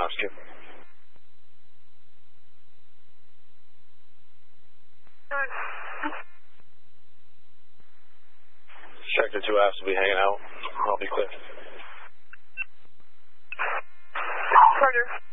rescue. Sector 2 Fs will be hanging out. I'll be clear. Roger.